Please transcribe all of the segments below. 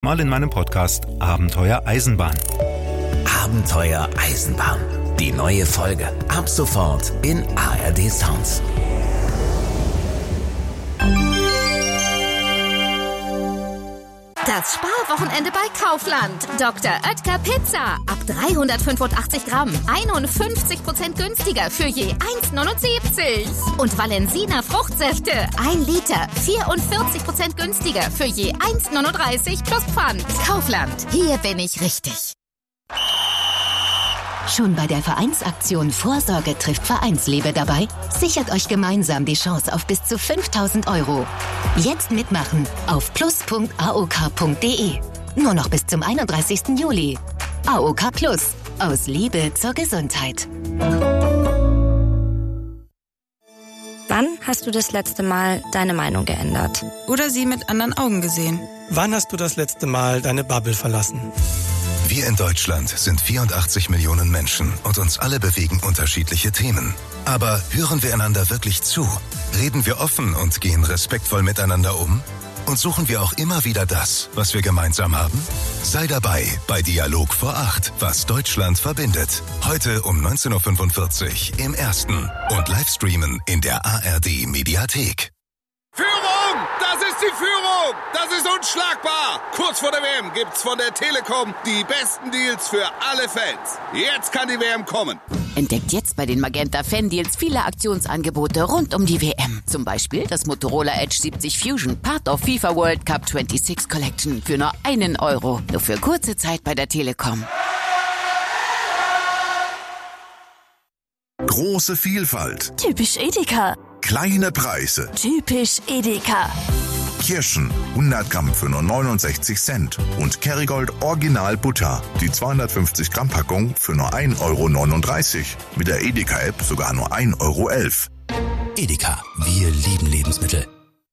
Mal in meinem Podcast Abenteuer Eisenbahn. Abenteuer Eisenbahn. Die neue Folge. Ab sofort in ARD Sounds. Das Sparwochenende bei Kaufland. Dr. Oetker Pizza. Ab 385 Gramm. 51% günstiger für je 1,79. Und Valensina Fruchtsäfte. 1 Liter. 44% günstiger für je 1,39 plus Pfand. Kaufland. Hier bin ich richtig. Schon bei der Vereinsaktion Vorsorge trifft Vereinsliebe dabei? Sichert euch gemeinsam die Chance auf bis zu 5.000 €. Jetzt mitmachen auf plus.aok.de. Nur noch bis zum 31. Juli. AOK Plus. Aus Liebe zur Gesundheit. Wann hast du das letzte Mal deine Meinung geändert? Oder sie mit anderen Augen gesehen? Wann hast du das letzte Mal deine Bubble verlassen? Wir in Deutschland sind 84 Millionen Menschen und uns alle bewegen unterschiedliche Themen. Aber hören wir einander wirklich zu? Reden wir offen und gehen respektvoll miteinander um? Und suchen wir auch immer wieder das, was wir gemeinsam haben? Sei dabei bei Dialog vor 8, was Deutschland verbindet. Heute um 19.45 Uhr im Ersten und Livestreamen in der ARD Mediathek. Führung! Das ist die Führung! Das ist unschlagbar! Kurz vor der WM gibt's von der Telekom die besten Deals für alle Fans. Jetzt kann die WM kommen. Entdeckt jetzt bei den Magenta Fan-Deals viele Aktionsangebote rund um die WM. Zum Beispiel das Motorola Edge 70 Fusion, Part of FIFA World Cup 26 Collection für nur €1. Nur für kurze Zeit bei der Telekom. Große Vielfalt. Typisch Edeka. Kleine Preise. Typisch Edeka. Kirschen 100 Gramm für nur 69 Cent. Und Kerrygold Original Butter. Die 250 Gramm Packung für nur 1,39 €. Mit der Edeka-App sogar nur 1,11 €. Edeka. Wir lieben Lebensmittel.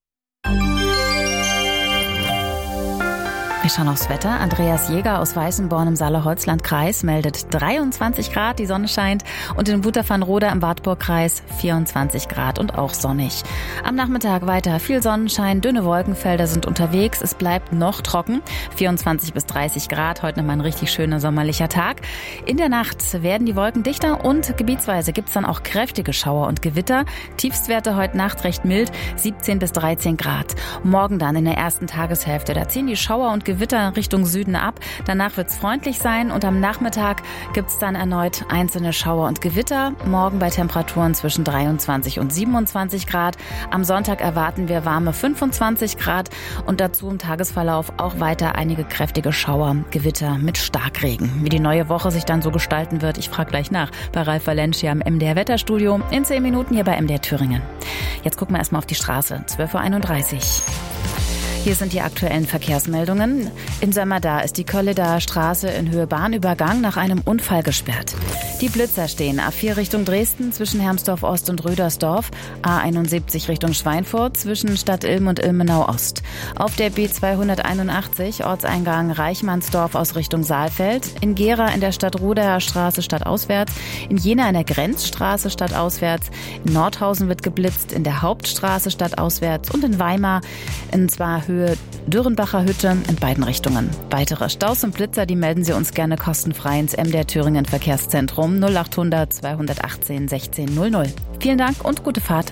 Wir schauen aufs Wetter. Andreas Jäger aus Weißenborn im Saale-Holzland-Kreis meldet 23 Grad, die Sonne scheint. Und in Buterfan-Roda im Wartburg-Kreis 24 Grad und auch sonnig. Am Nachmittag weiter viel Sonnenschein, dünne Wolkenfelder sind unterwegs. Es bleibt noch trocken, 24 bis 30 Grad. Heute nochmal ein richtig schöner sommerlicher Tag. In der Nacht werden die Wolken dichter und gebietsweise gibt's dann auch kräftige Schauer und Gewitter. Tiefstwerte heute Nacht recht mild, 17 bis 13 Grad. Morgen dann in der ersten Tageshälfte, da ziehen die Schauer und Gewitter Richtung Süden ab. Danach wird es freundlich sein und am Nachmittag gibt es dann erneut einzelne Schauer und Gewitter. Morgen bei Temperaturen zwischen 23 und 27 Grad. Am Sonntag erwarten wir warme 25 Grad und dazu im Tagesverlauf auch weiter einige kräftige Schauer, Gewitter mit Starkregen. Wie die neue Woche sich dann so gestalten wird, ich frage gleich nach bei Ralf Valencia im MDR Wetterstudio in 10 Minuten hier bei MDR Thüringen. Jetzt gucken wir erstmal auf die Straße, 12.31 Uhr. Hier sind die aktuellen Verkehrsmeldungen. In Sömmerda ist die Kölleder Straße in Höhe Bahnübergang nach einem Unfall gesperrt. Die Blitzer stehen A4 Richtung Dresden zwischen Hermsdorf Ost und Rödersdorf, A71 Richtung Schweinfurt zwischen Stadt Ilm und Ilmenau Ost. Auf der B281 Ortseingang Reichmannsdorf aus Richtung Saalfeld, in Gera in der Stadt-Ruder Straße stadtauswärts, in Jena in der Grenzstraße stadtauswärts, in Nordhausen wird geblitzt, in der Hauptstraße stadtauswärts und in Weimar in zwar Höhe Dürrenbacher Hütte in beiden Richtungen. Weitere Staus und Blitzer, die melden Sie uns gerne kostenfrei ins MDR Thüringen Verkehrszentrum 0800 218 16 00. Vielen Dank und gute Fahrt.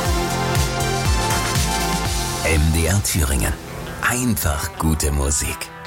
MDR Thüringen. Einfach gute Musik.